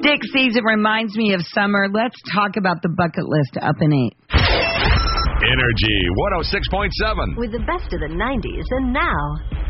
Dixie's, it reminds me of summer. Let's talk about the bucket list up in 8. Energy 106.7. With the best of the 90s and now.